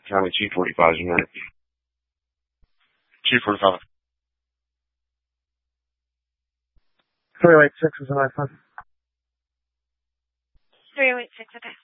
County 245 is a minute. 245. 386 is a nice one. 386, okay.